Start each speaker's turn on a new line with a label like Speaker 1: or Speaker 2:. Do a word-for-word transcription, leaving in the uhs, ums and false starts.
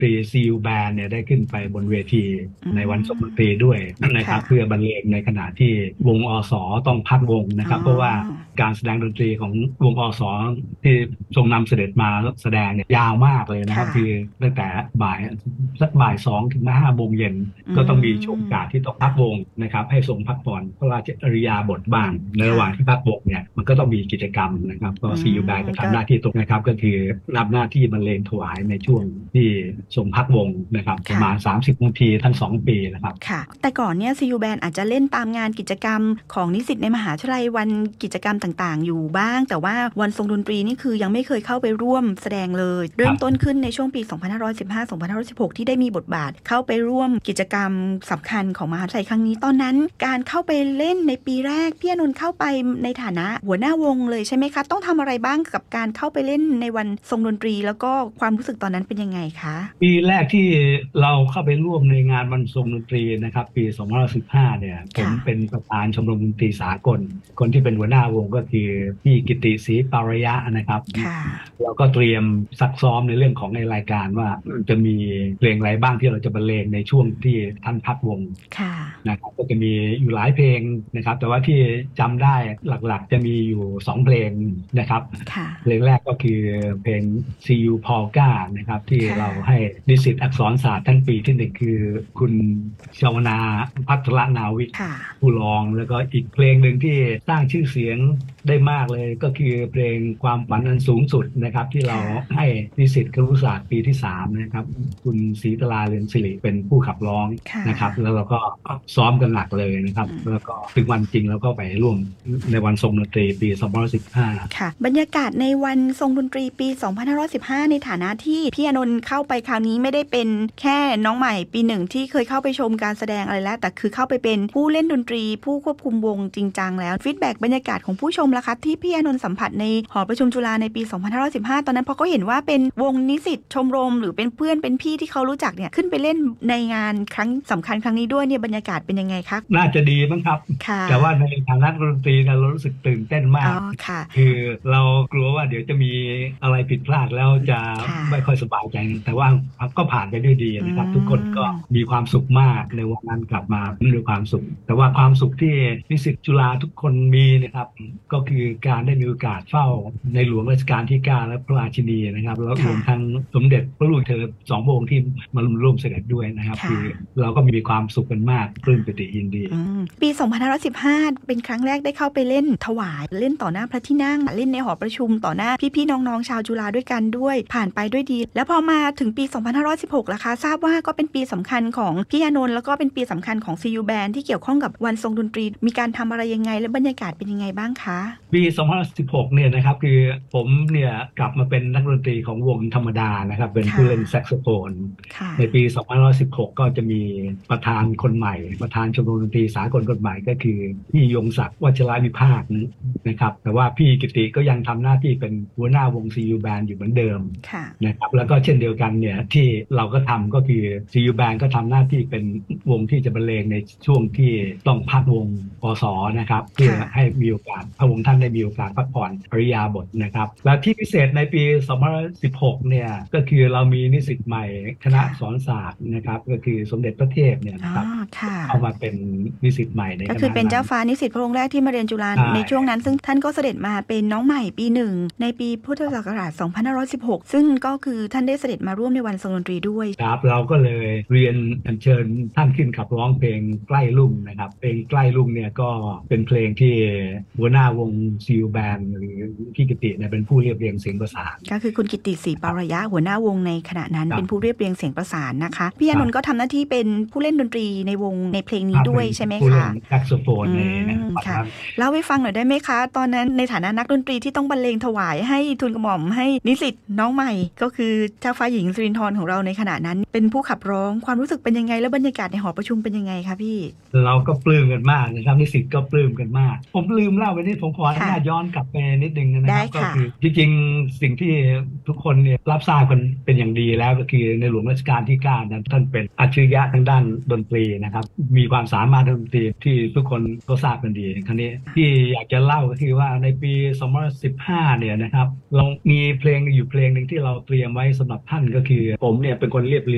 Speaker 1: ตรี ซี ยู Band เนี่ยได้ขึ้นไปบนเวที
Speaker 2: อื
Speaker 1: ในวันทรงดนตรี
Speaker 2: ม
Speaker 1: ด้วยนะครั
Speaker 2: ค่ะ
Speaker 1: บเพื่อบรรเลงในขณะที่วงอสต้องพักวงนะ
Speaker 2: อ๋
Speaker 1: ครับเพราะว่า
Speaker 2: อ
Speaker 1: การแสดงดนตรีของวงอสที่ทรงนำเสด็จมาแสดงเนี่ยยาวมากเลยนะครับ
Speaker 2: ค่ะ
Speaker 1: คือตั้งแต่บ่ายสักบ่ายสองถึงห้าโมงเย็น
Speaker 2: อื
Speaker 1: ก็ต้องมีช่วงโอกาส
Speaker 2: ม
Speaker 1: ที่ต้องพักวงนะครับให้ทรงพักผ่อนพระราชอิริยาบถบ้างในระห
Speaker 2: ค่ะ
Speaker 1: ว่างที่พักวงเนี่ยมันก็ต้องมีกิจกรรมนะครับก็
Speaker 2: อื
Speaker 1: ซีอูแบ
Speaker 2: ม
Speaker 1: ก็
Speaker 2: ก็
Speaker 1: ทำหน้าที่ตรงนะครับก็คือรับหน้าที่บรรเลงถวายในช่วงที่ทรงพักวงนะครับประ
Speaker 2: ค่ะ
Speaker 1: มาณสามสิบนาทีทั้งสองปีนะครับ
Speaker 2: ค่ะแต่ก่อนเนี่ย ซี ยู Band อาจจะเล่นตามงานกิจกรรมของนิสิตในมหาวิทยาลัยวันกิจกรรมต่างๆอยู่บ้างแต่ว่าวันทรงดนตรีนี่คือยังไม่เคยเข้าไปร่วมแสดงเลยเริ่มต้นขึ้นในช่วงปี สองพันห้าร้อยสิบห้า สองพันห้าร้อยสิบหก ที่ได้มีบทบาทเข้าไปร่วมกิจกรรมสำคัญของมหาวิทยาลัยครั้งนี้ตอนนั้นการเข้าไปเล่นในปีแรกพี่อานนท์เข้าไปในฐานะหัวหน้าวงเลยใช่ไหมคะต้องทำอะไรบ้างกับการเข้าไปเล่นในวันทรงดนตรีแล้วก็ความรู้สึกตอนนั้นเป็นยังไงคะ
Speaker 1: ปีแรกที่เราเข้าไปร่วมในงานวันทรงดนตรีนะครับปีสองพันห้าร้อยสิบห้าเนี่ยผม
Speaker 2: ค่ะ
Speaker 1: เป็นประธานชมรมดนตรีสากลคนที่เป็นหัวหน้าวงก็คือพี่กิติศรีปารยะนะครับ
Speaker 2: ค่ะ
Speaker 1: เราก็เตรียมซักซ้อมในเรื่องของในรายการว่าจะมีเพลงอะไรบ้างที่เราจะบรรเลงในช่วงที่ท่านพักวง
Speaker 2: ค่ะ
Speaker 1: นะครับก็จะมีอยู่หลายเพลงนะครับแต่ว่าที่จำได้หลักๆจะมีอยู่สองเพลงนะครับ
Speaker 2: ค่ะ
Speaker 1: เพลงแรกก็คือเพลง ซี ยู Polka นะครับที่
Speaker 2: ค่ะ
Speaker 1: เราให้นิสิตอักษรศาสตร์ท่านปีที่หนึ่งคือคุณชาวนาพัทรนาวิก
Speaker 2: ค่ะ
Speaker 1: ผู้ร้องแล้วก็อีกเพลงหนึ่งที่สร้างชื่อเสียงได้มากเลยก็คือเพลงความฝันอันสูงสุดนะครับที่เรา
Speaker 2: ค่ะ
Speaker 1: ให้นิสิตครุศาสตร์ปีที่สามนะครับคุณศรีตลาเรืองสิริเป็นผู้ขับร้อง
Speaker 2: ค่ะ
Speaker 1: นะครับแล้วเราก็ซ้อมกันหนักเลยนะครับ
Speaker 2: อืม
Speaker 1: แล้วก็ถึงวันจริงแล้วก็ไปร่วมในวันทรงดนตรีปีสองพันสิบห้า
Speaker 2: ค่ะบรรยากาศในวันทรงดนตรีปี สองพันห้าร้อยสิบห้า ในฐานะที่พี่อานนท์เข้าไปคราวนี้ไม่ได้เป็นแค่น้องใหม่ปีหนึ่งที่เคยเข้าไปชมการแสดงอะไรแล้วแต่คือเข้าไปเป็นผู้เล่นดนตรีผู้ควบคุมวงจริงจังแล้วฟีดแบ็กบรรยากาศของผู้ชมล่ะคะที่พี่อานนท์สัมผัสในหอประชุมจุฬาในปี สองพันห้าร้อยสิบห้า ตอนนั้นพอเขาเห็นว่าเป็นวงนิสิตชมรมหรือเป็นเพื่อนเป็นพี่ที่เขารู้จักเนี่ยขึ้นไปเล่นในงานครั้งสำคัญครั้งนี้ด้วยเนี่ยบรรยากาศเป็นยังไงคะ
Speaker 1: น่าจะดีมั้งครับ
Speaker 2: ค่ะ
Speaker 1: แต่ว่าในฐานะดนตรีเนี่ยเรารู้สึกตื่นเต้น
Speaker 2: อ๋อ
Speaker 1: มาก
Speaker 2: ค่ะ
Speaker 1: คือเรากลัวว่าเดี๋ยวจะมีอะไรผิดพลาดแล้วจะ
Speaker 2: ค่ะ
Speaker 1: ไม่ค่อยสบายใจแต่ว่าก็ผ่านไปด้วยดี
Speaker 2: อื
Speaker 1: นะครับทุกคนก็
Speaker 2: ม
Speaker 1: มีความสุขมากในวันนั้นกลับมาด้วยความสุขแต่ว่าความสุขที่นิสิตจุฬาทุกคนมีนะครับก็คือการได้มีโอกาสเฝ้าในหลวงรัชกาลที่เก้าและพระราชินีนะครับแล้วรว
Speaker 2: ค่ะ
Speaker 1: มทั้งสมเด็จพระลูกเธอสองพระองค์ที่มาร่วมเสด็จด้วยนะครับ
Speaker 2: ค่ะ
Speaker 1: คือเราก็มีความสุขกันมากปลื้มปิติยินดี
Speaker 2: อืมปี สองพันห้าร้อยสิบห้า เป็นครั้งแรกได้เข้าไปเล่นถวายเล่นต่อหน้าพระที่นั่งเล่นในหอประชุมต่อหน้าพี่ๆน้องๆชาวจุฬาด้วยกันด้วยผ่านไปด้วยดี แล้วพอมาถึงปี สองพันห้าร้อยสิบหกล่ะคะทราบว่าก็เป็นปีสำคัญของพี่อานนท์แล้วก็เป็นปีสำคัญของ ซี ยู Band ที่เกี่ยวข้องกับวันทรงดนตรีมีการทำอะไรยังไงและบรรยากาศเป็นยังไงบ้างคะ
Speaker 1: ปีสองพันสิบหกเนี่ยนะครับคือผมเนี่ยกลับมาเป็นนักดนตรีของวงธรรมดานะครับเป็นผู้
Speaker 2: ค่ะ
Speaker 1: เล่นแซกโซโฟน
Speaker 2: ค่ะ
Speaker 1: ในปีสองพันสิบหกก็จะมีประธานคนใหม่ประธานชมรมดนตรีสากลคนใหม่ก็คือพี่ยงศักดิ์วัชรวิภาคนะครับแต่ว่าพี่กิติก็ยังทำหน้าที่เป็นหัวหน้าวง ซี ยู Band อยู่เหมือนเดิม
Speaker 2: ค่ะ
Speaker 1: นะครับแล้วก็เช่นเดียวกันเนี่ยที่เราก็ทำก็คือ ซี ยู Band ก็ทำหน้าที่เป็นวงที่จะบรรเลงในช่วงที่ต้องพักวงปสนะครับเพื่อให้มีโอกาสพระองค์ท่านได้มีโอกาสพักผ่อนอริยาบทนะครับและที่พิเศษในปีสองพันสิบหกเนี่ยก็คือเรามีนิสิตใหม่คณะสอนศาสตร์นะครับก็คือสมเด็จพระเทพเนี่ย
Speaker 2: อ๋อ
Speaker 1: นะครับ
Speaker 2: ค่ะ
Speaker 1: เข้ามาเป็นนิสิตใหม่ใน
Speaker 2: ก็
Speaker 1: คณะ
Speaker 2: คือเป็นเจ้า
Speaker 1: นั้น
Speaker 2: ฟ้านิสิตพระองค์แรกที่มาเรียนจุฬา
Speaker 1: ใช่
Speaker 2: ในช่วงนั้นซึ่งท่านก็เสด็จมาเป็นน้องใหม่ปีหนึ่งในปีพุทธศักราช สองพันห้าร้อยสิบหก ซึ่งก็คือท่านได้เสด็จมาร่วมในวันทรงดนตรีด้วย
Speaker 1: ครับเราก็เลยเรียนอัญเชิญท่านขึ้นขับร้องเพลงใกล้ลุ่งนะครับเพลงใกล้ลุ่งเนี่ยก็เป็นเพลงที่หัวหน้าวงซิลแบนหรือพี่กิติเนี่ยเป็นผู้เรียบเรียงเสียงประสาน
Speaker 2: ก็คือคุณกิตติศรีปารยะหัวหน้าวงในขณะนั้น
Speaker 1: ครับ
Speaker 2: เป็นผู้เรียบเรียงเสียงประสานนะคะพี่อานนท์
Speaker 1: ครับ
Speaker 2: ก็ทำหน้าที่เป็นผู้เล่นดนตรีในวงในเพลง
Speaker 1: ค
Speaker 2: นี้
Speaker 1: รับเป็น
Speaker 2: ด้วยใช่ไหม
Speaker 1: ผู้เล่
Speaker 2: คะ
Speaker 1: นแซกโซโฟน
Speaker 2: อื
Speaker 1: ในใน
Speaker 2: ม
Speaker 1: ตอน
Speaker 2: ค่ะ
Speaker 1: นั้น
Speaker 2: เล่าให้ฟังหน่อยได้ไหมคะ ตอนนั้นในฐานะนักดนตรีที่ต้องบรรเลงถวายให้ทุนกระหม่อมให้นิสิตน้องใหม่ก็คือเจ้าฟ้าหญิงสิรินธรของเราในขณะนั้นเป็นผู้ขับร้องความรู้สึกเป็นยังไงและบรรยากาศในหอประชุมเป็นยังไงคะพี่
Speaker 1: เราก็ปลื้มกันมากนะครับนิสิตก็ปลื้มกันมากผมลืมเล่าไปนิดผมขออนุ
Speaker 2: ค่ะ
Speaker 1: ญาตย้อนกลับไปนิดนึงนะค
Speaker 2: ได้
Speaker 1: รับก็
Speaker 2: ค่ะ
Speaker 1: คือจริงๆสิ่งที่ทุกคนเนี่ยรับทราบกันเป็นอย่างดีแล้วก็คือในหลวงรัชกาลที่เก้านั้นท่านเป็นอัจฉริยะทางด้านดนตรีนะครับมีความสามารถทางดนตรีที่ทุกคนก็ทราบกันดีคราวนี้ที่อยากจะเล่าก็คือว่าในปีสองพันสิบห้าเนี่ยนะครับเรามีเพลงอยู่เพลงหนึ่งที่เราเตรียมไว้สำหรับท่านก็คือผมเนี่ยเป็นคนเรียบเรียง